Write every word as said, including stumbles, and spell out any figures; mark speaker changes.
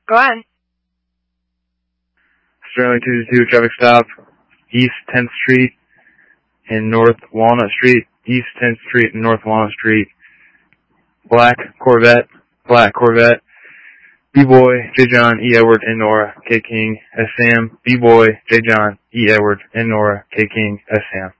Speaker 1: Go ahead.
Speaker 2: Sterling two two two, traffic stop, East tenth Street and North Walnut Street, East tenth Street and North Walnut Street, black Corvette, black Corvette, B-Boy, J. John, E. Edward, and Nora, K. King, S. Sam, B-Boy, J. John, E. Edward, and Nora, K. King, S. Sam.